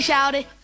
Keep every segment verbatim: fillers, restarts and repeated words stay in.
shout it.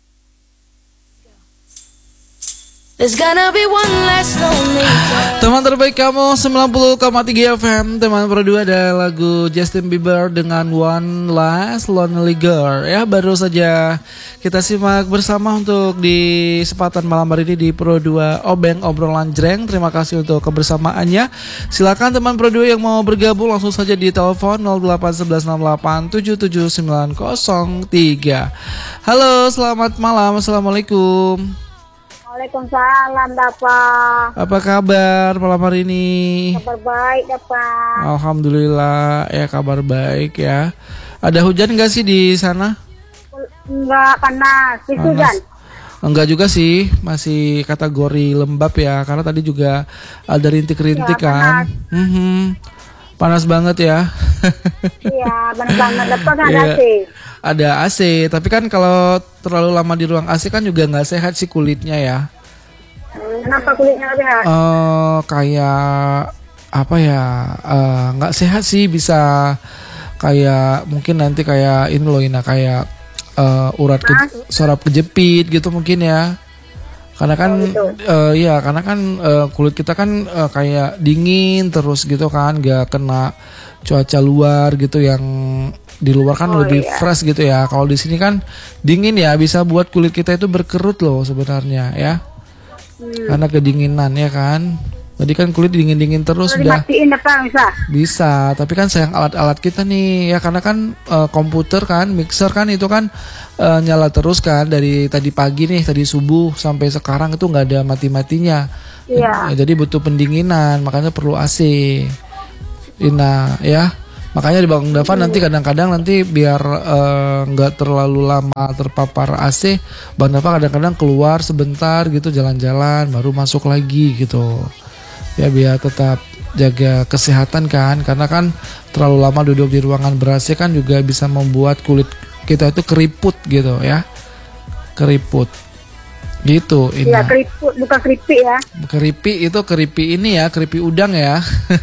There's gonna be one less lonely girl. Teman terbaik kamu sembilan puluh koma tiga F M. Teman berdua ada lagu Justin Bieber dengan One Last Lonely Girl. Ya, baru saja kita simak bersama untuk di kesempatan malam hari ini di Pro dua Obeng Obrolan Jreng. Terima kasih untuk kebersamaannya. Silakan teman Pro dua yang mau bergabung langsung saja di telepon nol delapan satu satu enam delapan tujuh tujuh sembilan nol tiga. Halo, selamat malam. Assalamualaikum. Waalaikumsalam, Bapak. Apa kabar malam hari ini? Kabar baik, Bapak. Alhamdulillah, ya kabar baik ya. Ada hujan nggak sih di sana? Enggak, panas. Di hujan? Enggak juga sih, masih kategori lembab ya. Karena tadi juga ada rintik-rintik ya, kan. Panas. Mm-hmm. Panas banget ya. Iya, panas banget. Bapak nggak ada A C? Ada A C, tapi kan kalau terlalu lama di ruang A C kan juga nggak sehat sih kulitnya ya. Kenapa kulitnya nggak sehat? Uh, kayak apa ya? Nggak uh, sehat sih, bisa kayak mungkin nanti kayak ini loh, Ina, kayak uh, urat ke, saraf kejepit gitu mungkin ya. Karena kan, oh, gitu. uh, ya karena kan uh, kulit kita kan uh, kayak dingin terus gitu kan, nggak kena cuaca luar gitu yang di luar kan oh, lebih iya. fresh gitu ya. Kalau di sini kan dingin ya, bisa buat kulit kita itu berkerut loh sebenarnya ya. Hmm. Karena kedinginan ya kan. Jadi kan kulit dingin-dingin terus udah. Dimatiin apa bisa? Bisa, tapi kan sayang alat-alat kita nih ya, karena kan uh, komputer kan, mixer kan itu kan uh, nyala terus kan dari tadi pagi nih, tadi subuh sampai sekarang itu nggak ada mati-matinya. Iya. Ya, jadi butuh pendinginan, makanya perlu A C. Ina ya. Makanya di Bang Dava nanti kadang-kadang nanti biar nggak uh, terlalu lama terpapar A C, Bang Dava kadang-kadang keluar sebentar gitu, jalan-jalan baru masuk lagi gitu. Ya biar tetap jaga kesehatan kan, karena kan terlalu lama duduk di ruangan ber-A C kan juga bisa membuat kulit kita itu keriput gitu ya. Keriput. Gitu, Ina. Iya, keriput, bukan keripik ya. Keripik itu keripik ini ya, keripik udang ya.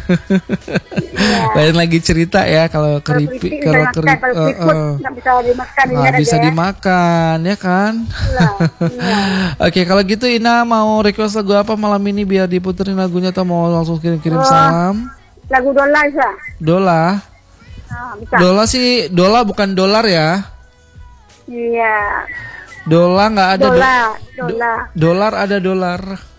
Ya. Lain lagi cerita ya kalau keripik, kalau keripik kalau keriput uh, uh, nggak bisa dimakan, nggak bisa ya. dimakan ya kan. Ya, ya. Oke, kalau gitu Ina mau request lagu apa malam ini biar diputerin lagunya, atau mau langsung kirim-kirim oh, salam? Lagu Dola bisa. Dola. Oh, bisa. Dola sih, Dola bukan dolar ya. Iya. Dolar nggak ada. Dolar, do, dolar. Dolar ada dolar.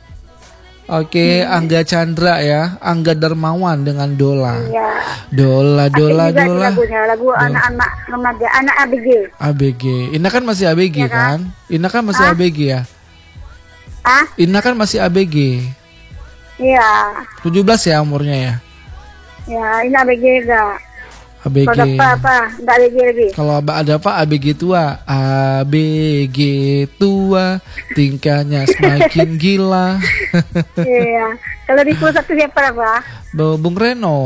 Oke, hmm. Angga Chandra ya, Angga Darmawan dengan Dola. Iya. Dola, Dola, Dola. Lagunya, lagu anak-anak remaja, anak A B G. A B G. Ina kan masih A B G ya, kan? kan? Ina kan masih ah? A B G ya. Ah? Ina kan masih A B G. Iya. tujuh belas ya umurnya ya. Ya, ini A B G enggak. A B G. Kalau apa apa, enggak A B G lagi. Kalau ada apa A B G tua, A B G tua, tingkahnya semakin gila. Iya. Kalau di puluh satu siapa apa? Bung Reno.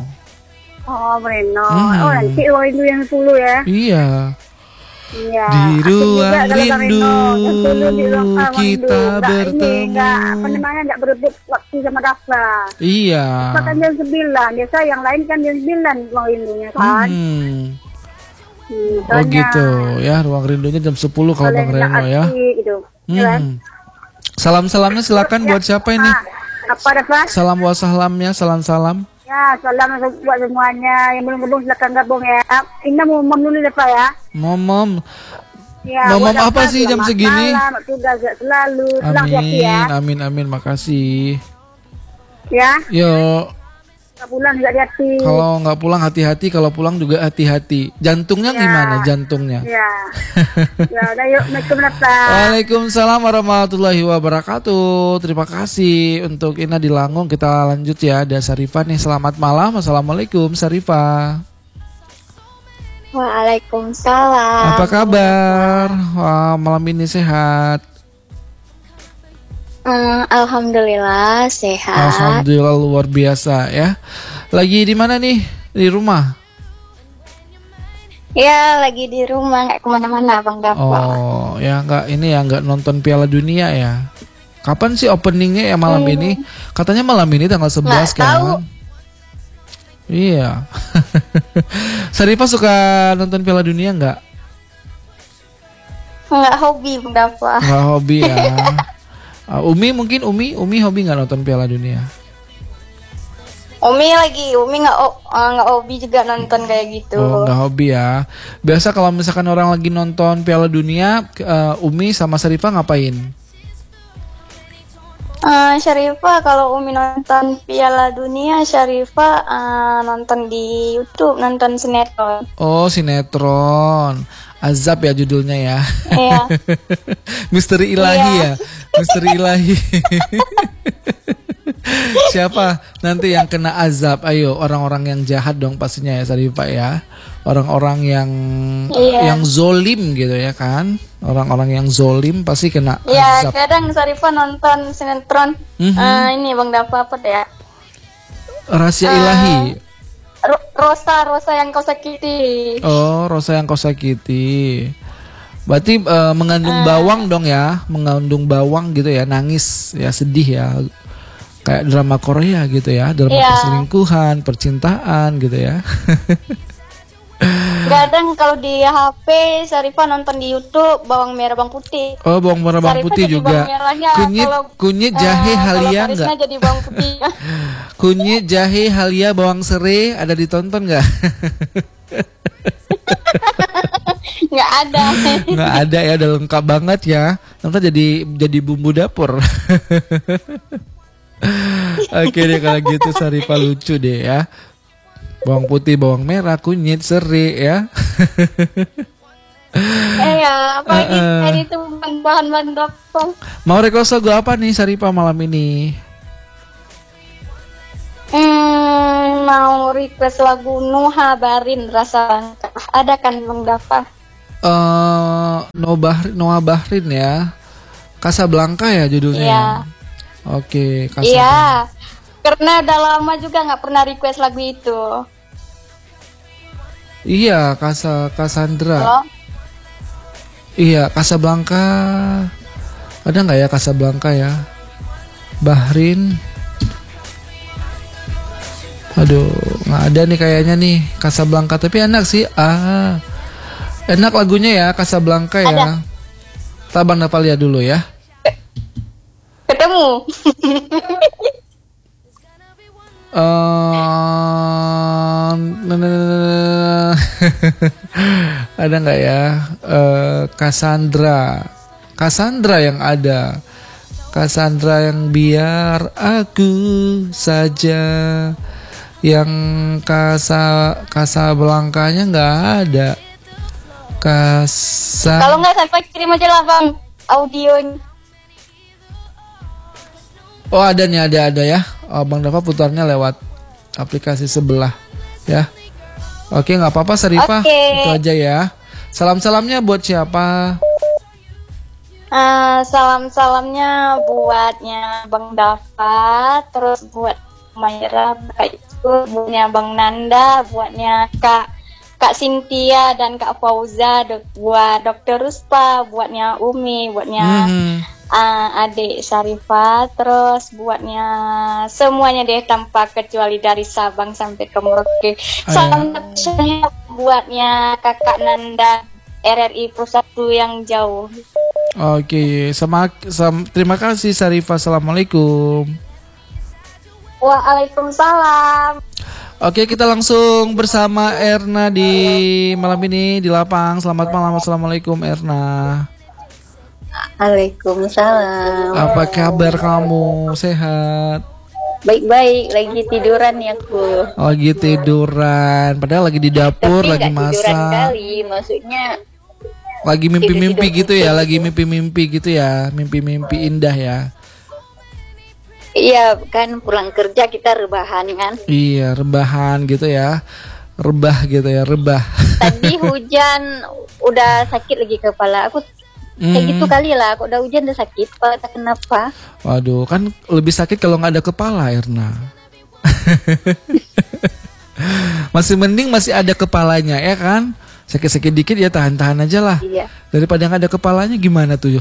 Oh, Reno. Hmm. Oh, nanti ruang rindu yang sepuluh ya. Iya. Iya. Di ruang rindu di ruang kita rindu. bertemu. Enggak, apa namanya, enggak berebut waktu sama Dava. Iya. Bahkan jam sembilan. Biasa yang lain kan jam sembilan ruang rindunya kan. Hmm. Hmm, oh gitu ya, ruang rindunya jam sepuluh kalau Bang Reno ya. Gitu. Hmm. Salam-salamnya silakan buat siapa ini? Ah, apa Dava? Salam wa salamnya, salam-salam. Ya, salam buat semuanya yang belum gabung silakan gabung ya. Ini mau mom dulu Dava ya. Momom. Ya, Momom apa sih jam segini? Malam, tugas selalu. Amin, ya. amin, amin, makasih. Ya. Yo. Nggak pulang juga hati-hati. Kalau nggak pulang hati-hati, kalau pulang juga hati-hati. Jantungnya ya. Gimana jantungnya? Ya. Ya, udah yuk, Assalamualaikum. Waalaikumsalam warahmatullahi wabarakatuh. Terima kasih untuk Ina di Langung. Kita lanjut ya, ada Sarifah nih. Selamat malam. Assalamualaikum Sarifah. Waalaikumsalam. Apa kabar? Wah, malam ini sehat? Hmm, Alhamdulillah sehat. Alhamdulillah luar biasa ya. Lagi di mana nih? Di rumah? Ya, lagi di rumah, nggak kemana-mana Bang Dava. Oh, ya nggak ini ya, nggak nonton Piala Dunia ya? Kapan sih openingnya ya malam hmm. ini? Katanya malam ini tanggal sebelas kan? Tahu. Iya. Sarifah suka nonton Piala Dunia nggak? Nggak hobi Bang Dafa. Nggak hobi ya. Uh, Umi mungkin Umi Umi hobi nggak nonton Piala Dunia? Umi lagi, Umi nggak o- uh, nggak hobi juga nonton kayak gitu. Oh, nggak hobi ya. Biasa kalau misalkan orang lagi nonton Piala Dunia, uh, Umi sama Sarifah ngapain? Uh, Syarifah kalau Umi nonton Piala Dunia, Syarifah uh, nonton di YouTube, nonton sinetron. Oh, sinetron. Azab ya judulnya ya. Iya. Misteri ilahi Iya. ya. Misteri ilahi. Siapa nanti yang kena azab? Ayo, orang-orang yang jahat dong pastinya ya Sarifah ya. Orang-orang yang Iya. yang zolim gitu ya kan. Orang-orang yang zolim pasti kena Ya, azab. kadang Syarifah nonton sinetron. Mhm. Uh, ini Bang Dafa apa ya? Rahasia Ah. ilahi. Ro- Rosa, Rosa yang kau sakiti. Oh, Rosa yang kau sakiti. Berarti eh, mengandung bawang dong ya, mengandung bawang gitu ya, nangis ya, sedih ya. Kayak drama Korea gitu ya, drama Iya. perselingkuhan, percintaan gitu ya. Kadang kalau di H P Syarifah nonton di YouTube bawang merah bawang putih. Oh, bawang merah bawang Syarifah putih jadi juga. bawang merahnya. Kunyit Kalau- kunyit jahe Eh, halia kalau enggak? Karisma jadi bawang putih. Kunyit jahe halia bawang serai ada ditonton enggak? Nggak ada. Nggak ada ya, udah lengkap banget ya. Nanti jadi jadi bumbu dapur. Oke deh kalau gitu Sarifah lucu deh ya. Bawang putih, bawang merah, kunyit, serai ya. Eh ya, apalagi Eh, eh. tadi itu bahan-bahan dokter. Mau request lagu apa nih Sarifah malam ini? Hmm, mau request lagu Nuha Barin Rasa Langkah. Ada kan Bang Dafa? Eh, Noah Bahrin, Noah Bahrin ya. Casablanca ya judulnya. Iya. Oke, Casablanca. Iya. Karena udah lama juga nggak pernah request lagu itu. Iya, Casa Cassandra. Halo? Iya, Casablanca. Ada nggak ya Casablanca ya? Bahrin. Aduh, nggak ada nih kayaknya nih Casablanca. Tapi enak sih. Ah, enak lagunya ya Casablanca ya. Ada. Tabang dapat lihat dulu ya. Ketemu. Eh, ada nggak ya eh, Cassandra, Cassandra yang ada, Cassandra yang biar aku saja, yang Casa Casablanca-nya nggak ada. Casa Kalau nggak sampai kirim aja lah Bang audionya. Oh ada nih, ada ada ya. Oh, Bang Dafa putarnya lewat aplikasi sebelah ya. Oke, nggak apa-apa Sarifah. Oke. Itu aja ya. Salam-salamnya buat siapa? Ah, salam-salamnya buatnya Bang Dafa, terus buat Maira, Kak Isu, buatnya Bang Nanda, buatnya Kak Kak Cynthia dan Kak Fauza, dok, buat Dokter Ruspa, buatnya Umi, buatnya Mhm. ah, adik Syarifah, terus buatnya semuanya deh tanpa kecuali dari Sabang sampai ke Merauke. Salam spesialnya buatnya Kakak Nanda R R I Pusat yang jauh. Oke, sama, sam- terima kasih Sarifah. Assalamualaikum. Waalaikumsalam. Oke, kita langsung bersama Erna di malam ini di lapang. Selamat malam, assalamualaikum Erna. Waalaikumsalam. Apa kabar kamu? Sehat? Baik-baik, lagi tiduran ya aku. Lagi tiduran, padahal lagi di dapur, Tapi lagi nggak tiduran masak, kali, maksudnya lagi mimpi-mimpi tidur-tidur gitu ya, gitu. lagi mimpi-mimpi gitu ya, mimpi-mimpi indah ya. iya kan pulang kerja kita rebahan kan. Iya, rebahan gitu ya, rebah gitu ya, rebah. Tadi hujan udah sakit lagi kepala aku. Kayak Hmm. gitu kali lah, aku udah hujan udah sakit, kepala tak kenapa. Waduh, kan lebih sakit kalau nggak ada kepala, Erna. Masih mending masih ada kepalanya ya kan? Sakit-sakit dikit ya tahan-tahan aja lah. Iya. Daripada nggak ada kepalanya gimana tuh?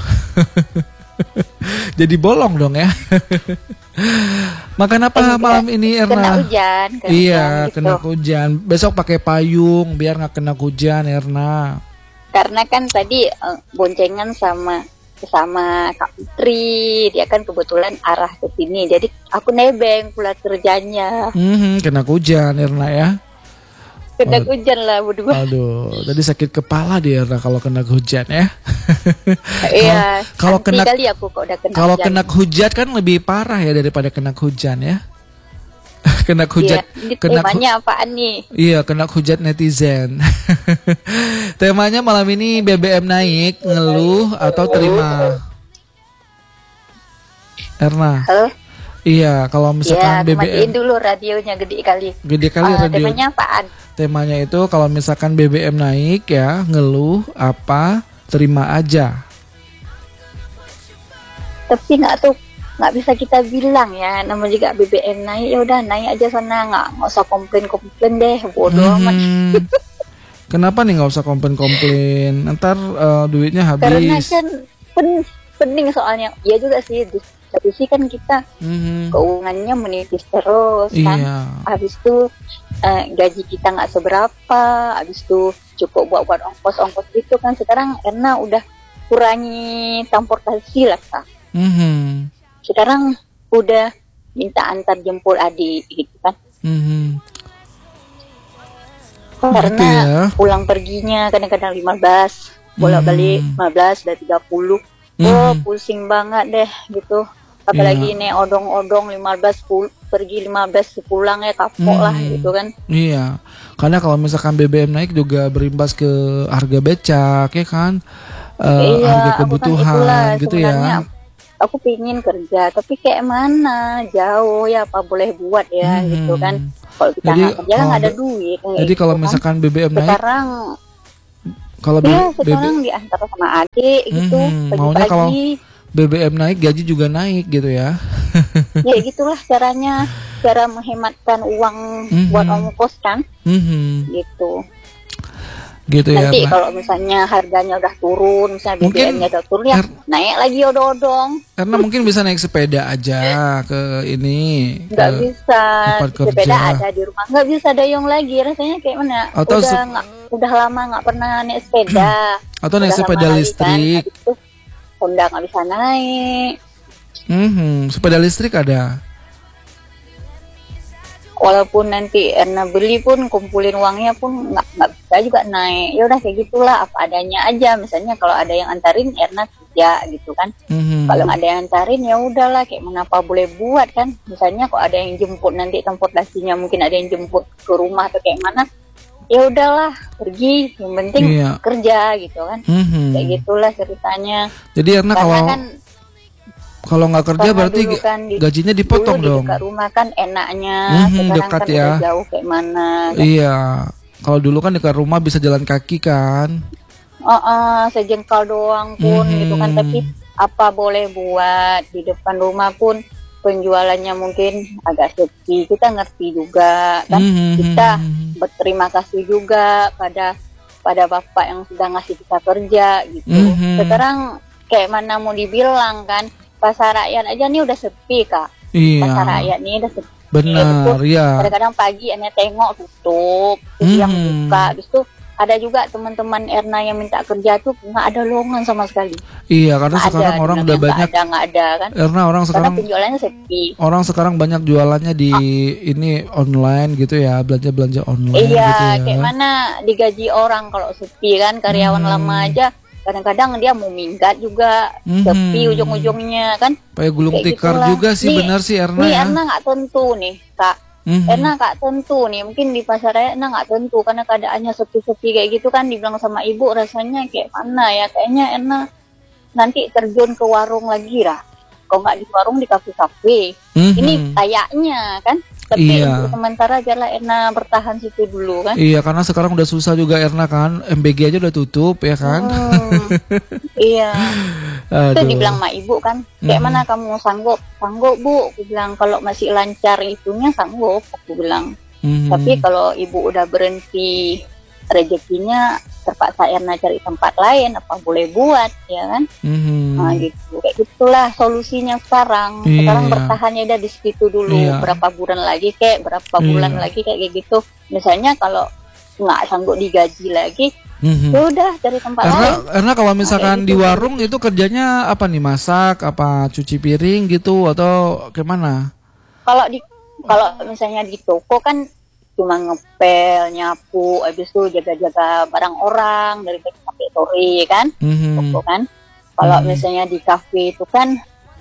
Jadi bolong dong ya. Makan apa Enggak, malam ini Erna? Kena hujan. Kena Iya, hujan gitu. kena hujan. Besok pakai payung biar nggak kena hujan, Erna. karena kan tadi eh, boncengan sama sama Kak Putri, dia kan kebetulan arah ke sini, jadi aku nebeng pula kerjanya. Hmm, kena hujan Erna ya. Kena Oh. hujan lah berdua. Aduh, tadi sakit kepala dia Erna kalau kena hujan ya. Iya. kalau anti kena- kali aku kok udah kena Kalau hujan. kena hujat kan lebih parah ya daripada kena hujan ya. Kena hujat, Iya, ini kena hu- temanya apaan nih? iya kena hujat netizen. Temanya malam ini B B M naik, ngeluh atau terima? Erna, Halo? iya kalau Iya, misalkan B B M matiin dulu radionya gede kali. gede kali Eh, radio. temanya apaan? Temanya itu kalau misalkan B B M naik ya, ngeluh apa, terima aja. Tapi nggak tuh nggak bisa kita bilang ya, namanya juga B B M naik, ya udah naik aja sana, nggak nggak usah komplain komplain deh, bodoh amat. Hmm. Kenapa nih nggak usah komplain-komplain? Ntar eh, duitnya Karena habis. kan pen, penting soalnya, ya juga sih, di satu sisi kan kita Mhm. keuangannya menipis terus kan, Iya. habis itu eh, gaji kita nggak seberapa, habis itu cukup buat buat ongkos-ongkos gitu kan. Sekarang Erna udah kurangi transportasi lah Kak. Mhm. Sekarang udah minta antar jemput adik gitu kan, Mhm. karena gitu ya. pulang perginya kadang-kadang lima belas, bolak-balik Hmm. lima belas dan tiga puluh. Oh, Mhm. pusing banget deh gitu. Apalagi Iya. ini odong-odong lima belas pul- pergi lima belas pulang ya kapok lah Hmm. gitu kan. Iya. Karena kalau misalkan B B M naik juga berimbas ke harga becak ya kan. Eh, Iya, harga aku kan kebutuhan itulah gitu sebenarnya. ya. Aku pingin kerja, tapi kayak mana, jauh ya, apa boleh buat ya Mhm. gitu kan. Kalau kita Jadi, nggak kerja kan kalau nggak ada be- duit. kayak Jadi gitu kalau kan. misalkan B B M naik, sekarang kalau B- ya B B sekarang diantar sama adik gitu, Mhm, maunya kalau- pagi-pagi. B B M naik gaji juga naik gitu ya. Ya gitulah caranya, cara menghematkan uang Mhm. buat ongkos kan, Mhm. gitu. Gitu ya. Nanti Erna. kalau misalnya harganya udah turun, misalnya Mungkin B B M-nya udah turun ya, Er- naik lagi odong-odong. Karena mungkin bisa naik sepeda aja ke ini. Nggak ke- bisa, tempat sepeda kerja. ada di rumah, nggak bisa dayung lagi. Rasanya kayak mana? Atau udah sep- nggak, udah lama nggak pernah naik sepeda. Atau naik Udah lama sepeda kali listrik. Kan, habis itu Honda nggak bisa naik. Mhm, sepeda listrik ada. Walaupun nanti Erna beli pun kumpulin uangnya pun nggak nggak bisa juga naik. Ya udah kayak gitulah, apa adanya aja. Misalnya kalau ada yang antarin Erna kerja gitu kan. Mhm. Kalau nggak ada yang antarin ya udahlah, kayak mana apa boleh buat kan. Misalnya kalau ada yang jemput nanti transportasinya mungkin ada yang jemput ke rumah atau kayak mana. Ya udahlah, pergi. Yang penting Iya. kerja gitu kan. Mhm. Kayak gitulah ceritanya. Jadi Erna Karena kalau kan kalau nggak kerja karena berarti dulu kan di- gajinya dipotong dulu dong. di dekat rumah kan enaknya. Mhm, Sekarang dekat kan ya. udah jauh kayak mana. Kan. Iya. Kalau dulu kan dekat rumah bisa jalan kaki kan. Oh, oh, sejengkal doang pun Mhm. gitu kan, tapi apa boleh buat, di depan rumah pun penjualannya mungkin agak sepi, kita ngerti juga kan. Mhm. Kita berterima kasih juga pada pada bapak yang sudah ngasih kita kerja gitu. Mhm. Sekarang kayak mana mau dibilang kan, pasar rakyat aja nih udah sepi Kak. Pasar Iya. rakyat nih udah sepi. Benar, Itu ya. kadang-kadang pagi Erna tengok tutup, terus yang Mhm. buka, habis itu ada juga teman-teman Erna yang minta kerja tuh nggak ada lowongan sama sekali. Iya, karena Nggak sekarang ada, orang dibilang udah nggak banyak. ada nggak ada kan, Karena orang karena sekarang penjualannya sepi. orang sekarang banyak jualannya di ini online gitu ya, belanja-belanja online Iya, gitu ya. kayak mana digaji orang kalau sepi kan, karyawan Hmm. lama aja kadang-kadang dia mau minggat juga, Mhm. sepi ujung-ujungnya kan. Kayak gulung Kayak tikar gitulah. juga sih, Nih- benar sih Erna Nih ya. Erna nggak tentu nih Kak. Mhm. Erna nggak tentu nih, mungkin di pasar raya Erna nggak tentu karena keadaannya sepi-sepi kayak gitu kan, dibilang sama ibu rasanya kayak mana ya, kayaknya Erna nanti terjun ke warung lagi lah, kalau nggak di warung di kafe-kafe. Mhm. Ini kayaknya kan, tapi Iya. untuk sementara aja lah Erna bertahan situ dulu kan. Iya, karena sekarang udah susah juga Erna kan, M B G aja udah tutup ya kan. Hmm, iya. Itu Aduh. dibilang sama ibu kan, kayak Mhm. mana kamu sanggup? Sanggup bu, aku bilang kalau masih lancar itunya sanggup, aku bilang. Mhm. Tapi kalau ibu udah berhenti rezekinya, terpaksa Erna cari tempat lain, apa boleh buat ya kan? Mhm. Nah gitu, kayak gitulah solusinya sekarang. Sekarang Iya. bertahannya udah di situ dulu, Iya. berapa bulan lagi kayak berapa bulan Iya. lagi kayak gitu. Misalnya kalau nggak sanggup digaji lagi, Mhm. ya udah dari tempat Erna, lain. Erna kalau misalkan Nah, kayak di gitu. warung itu kerjanya apa nih, masak, apa cuci piring gitu atau gimana? Kalau di kalau misalnya di toko kan cuma ngepel, nyapu, habis itu jaga-jaga barang orang dari pagi sampai sore kan, Mhm. toko kan. Kalau Hmm. misalnya di kafe itu kan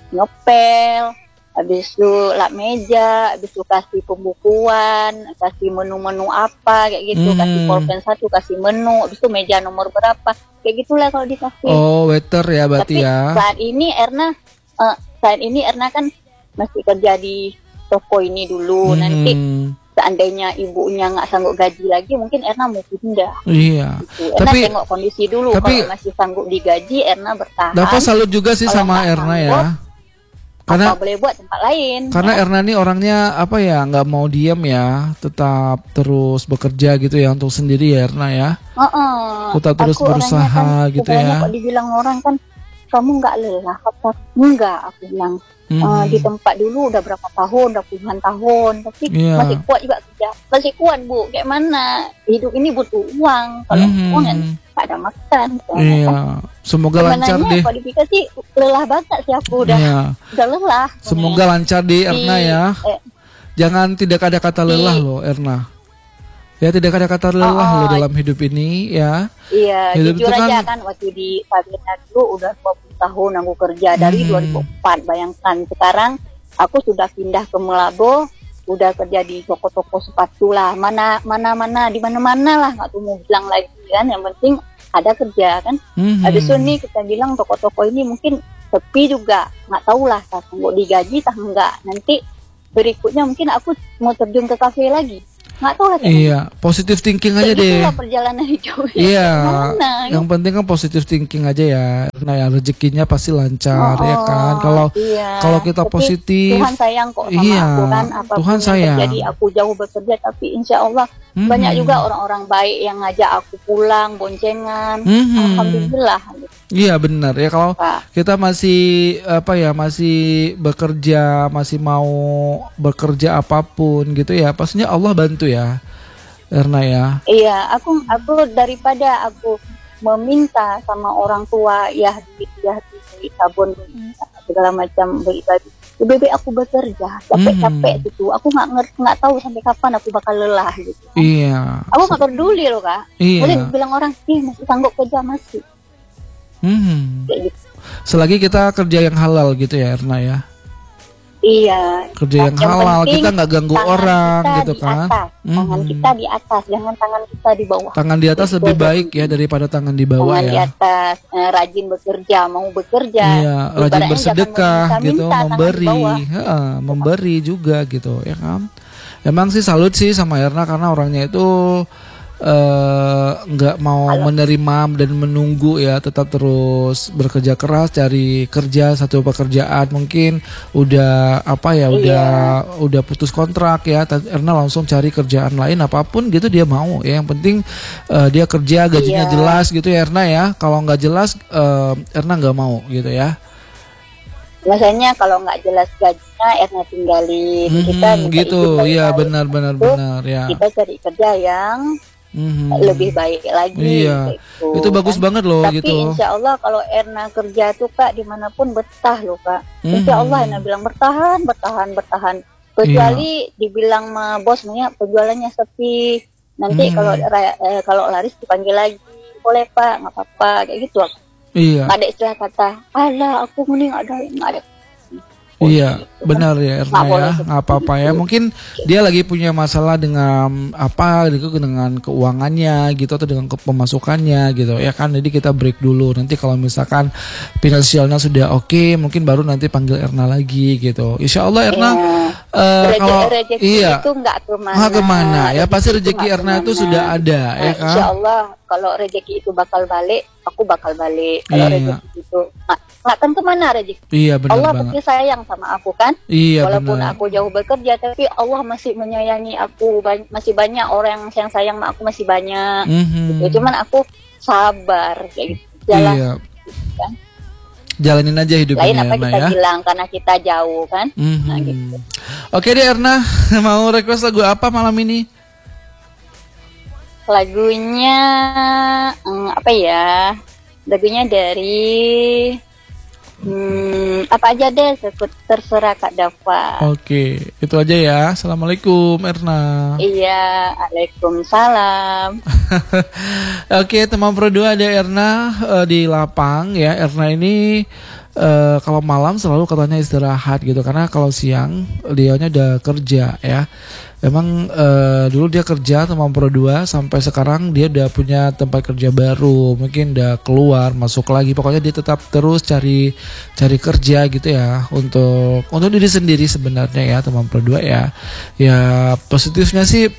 ngepel, habis itu lap meja, habis itu kasih pembukuan, kasih menu-menu apa kayak gitu, Hmm. kasih pulpen satu, kasih menu, habis itu meja nomor berapa, kayak gitulah kalau di kafe. Oh, waiter ya berarti Tapi ya. saat ini Erna, eh, saat ini Erna kan masih kerja di toko ini dulu. Nanti Mhm. seandainya ibunya nggak sanggup gaji lagi, mungkin Erna mau pindah. Iya. Gitu. Erna Tapi tengok kondisi dulu. tapi- Kalau masih sanggup digaji, Erna bertahan. Dapat salut juga sih Kalau sama nggak Erna ya. sanggup, Karena apa boleh buat tempat lain. karena ya. Erna nih orangnya apa ya, nggak mau diam ya, tetap terus bekerja gitu ya untuk sendiri ya Erna ya. Heeh. Tetap terus Aku orangnya berusaha kan, gitu sebenarnya ya. kok dibilang orang kan, kamu nggak lelah? Kata, enggak, aku bilang. Mhm. Eh, di tempat dulu udah berapa tahun, udah puluhan tahun, tapi Iya. masih kuat juga kerja, masih kuat Bu. Kayak mana hidup ini butuh uang, kalau Mhm. uang kan tak ada makan. Iya. Semoga lancar Sebenarnya deh. kalau dipikir sih lelah banget sih aku udah, Iya. udah lelah. Semoga lancar di Erna Di- ya. eh, Jangan tidak ada kata lelah Di- loh Erna. Ya tidak ada kata lelah Oh, loh oh. dalam hidup ini ya. Iya, Hidup jujur itu aja kan- kan waktu di Sabina dulu udah dua puluh tahun aku kerja dari Hmm. dua ribu empat. Bayangkan sekarang aku sudah pindah ke Melabo, udah kerja di toko-toko sepatu lah. Mana mana mana di mana-mana lah, nggak tuh mau bilang lagi kan. Yang penting ada kerja kan. Mhm. Habis itu nih kita bilang toko-toko ini mungkin sepi juga, nggak tahu lah tak mau digaji tak enggak. Nanti berikutnya mungkin aku mau terjun ke kafe lagi, nggak tahu lah. Iya, positive thinking aja deh. Begitulah perjalanan hidup. Iya, Gimana, yang penting kan positive thinking aja ya. Nah, ya rezekinya pasti lancar Oh, ya kan. Kalau iya. kalau kita Tapi positif, Tuhan sayang kok sama iya, aku kan. Apapun Tuhan yang sayang. terjadi, aku jauh bekerja, tapi insya Allah Mhm. banyak juga orang-orang baik yang ngajak aku pulang boncengan. Mhm. Alhamdulillah. Iya benar ya, kalau Pak. kita masih apa ya, masih bekerja, masih mau bekerja apapun gitu ya, pastinya Allah bantu ya, Erna ya. Iya, aku aku daripada aku meminta sama orang tua ya duit ya duit sabun segala macam beli baju, lebih baik aku bekerja capek-capek Mhm. gitu. Aku nggak ngerti, nggak tahu sampai kapan aku bakal lelah gitu. Iya. Aku nggak peduli loh kak. Iya. Boleh bilang orang ih masih sanggup kerja masih Mhm. kayak gitu. Selagi kita kerja yang halal gitu ya Erna ya. Iya. Kerja yang, Yang halal, penting kita nggak ganggu tangan orang kita gitu di kan. atas. Tangan Mhm. kita di atas, jangan tangan kita di bawah. Tangan di atas Itu lebih aja. baik ya daripada tangan di bawah Tangan di ya. atas, eh, rajin bekerja, mau bekerja. Iya, rajin Ibaratnya bersedekah jangan gitu, meminta, tangan di memberi, bawah. Heeh, memberi juga gitu ya kan. Emang sih salut sih sama Erna karena orangnya itu eh, nggak mau menerima dan menunggu ya, tetap terus bekerja keras cari kerja, satu pekerjaan mungkin udah apa ya, udah udah putus kontrak ya, Erna langsung cari kerjaan lain apapun gitu dia mau ya, yang penting eh, dia kerja gajinya Iya. jelas gitu ya Erna ya, kalau nggak jelas eh, Erna nggak mau gitu ya. Misalnya kalau nggak jelas gajinya, Erna tinggalin. Mhm, Kita minta gitu, izin dari iya balik. benar benar Itu benar ya. Kita cari kerja yang Mhm. lebih baik lagi. Iya, gitu, itu bagus kan. banget loh Tapi gitu. insya Allah kalau Erna kerja tuh kak dimanapun betah loh kak. Insya Mhm. Allah Erna bilang bertahan, bertahan, bertahan. Kecuali Iya. dibilang sama bosnya penjualannya sepi. Nanti Mhm. kalau ra- eh, kalau laris dipanggil lagi, boleh pak, nggak apa-apa kayak gitu. Iya. Nggak ada istilah kata, alah aku mending ada, nggak ada. Iya, benar ya Erna Nggak boleh ya, seperti nggak apa-apa ya. Mungkin dia lagi punya masalah dengan apa, gitu, dengan keuangannya gitu atau dengan ke- pemasukannya gitu ya kan. Jadi kita break dulu. Nanti kalau misalkan finansialnya sudah oke, mungkin baru nanti panggil Erna lagi gitu. Insya Allah Erna, Iya. eh, Rezeki, kalau rezeki iya, itu nggak kemana. nggak kemana ya, pasti rezeki nggak Erna itu kemana. sudah ada Nah, ya kan. insya Allah kalau rezeki itu bakal balik, aku bakal balik. Kalau Iya. rezeki itu nggak nggak akan kemana rezeki. Iya benar Allah banget. pasti sayang sama aku kan. Iya Walaupun benar. aku jauh bekerja, tapi Allah masih menyayangi aku. Ba- masih banyak orang yang sayang sama aku, masih banyak. Mhm. Ya, cuman aku sabar kayak gitu. Jalan. Iya. kan. Jalanin aja hidupnya Lain apa Erna kita ya. bilang karena kita jauh kan. Mhm. Nah, gitu. Oke deh Erna, mau request lagu apa malam ini? lagunya hmm, apa ya? Lagunya dari hmm, apa aja deh, terserah Kak Dafa. Oke, itu aja ya. Assalamualaikum Erna. Iya, Waalaikumsalam. Oke, teman Pro dua ada Erna uh, di lapang ya. Erna ini uh, kalau malam selalu katanya istirahat gitu, karena kalau siang dianya udah kerja ya. Emang uh, dulu dia kerja teman Pro dua, sampai sekarang dia udah punya tempat kerja baru, mungkin udah keluar masuk lagi. Pokoknya dia tetap terus cari cari kerja gitu ya, untuk untuk diri sendiri sebenarnya ya teman Pro dua ya. Ya positifnya sih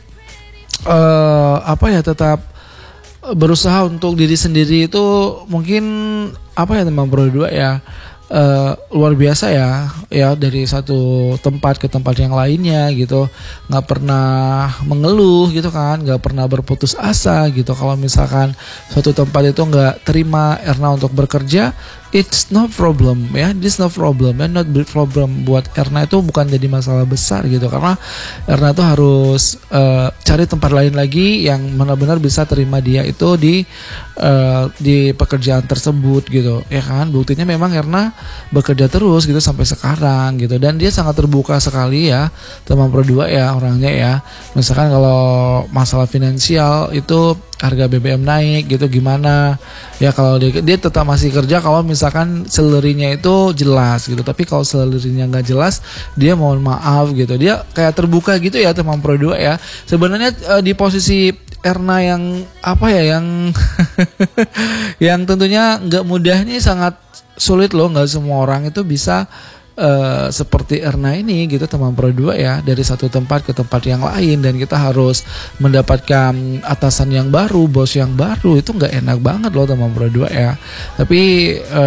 uh, apa ya, tetap berusaha untuk diri sendiri itu mungkin apa ya teman Pro dua ya. Uh, luar biasa ya, ya dari satu tempat ke tempat yang lainnya gitu, nggak pernah mengeluh gitu kan, nggak pernah berputus asa gitu. Kalau misalkan suatu tempat itu nggak terima Erna untuk bekerja, it's no problem ya, this no problem and not big problem. Buat Erna itu bukan jadi masalah besar gitu, karena Erna tuh harus uh, cari tempat lain lagi yang benar-benar bisa terima dia itu di uh, di pekerjaan tersebut gitu ya kan. Buktinya memang Erna bekerja terus gitu sampai sekarang gitu, dan dia sangat terbuka sekali ya teman Pro dua ya orangnya ya. Misalkan kalau masalah finansial itu harga B B M naik gitu gimana ya, kalau dia, dia tetap masih kerja kalau misalkan salary-nya itu jelas gitu. Tapi kalau salary-nya nggak jelas, dia mohon maaf gitu. Dia kayak terbuka gitu ya teman Pro dua ya. Sebenarnya uh, di posisi Erna yang apa ya, yang yang tentunya nggak mudah, ini sangat sulit loh. Nggak semua orang itu bisa Uh, seperti Erna ini gitu teman Pro dua ya, dari satu tempat ke tempat yang lain, dan kita harus mendapatkan atasan yang baru, bos yang baru, itu nggak enak banget loh teman Pro dua ya. Tapi uh,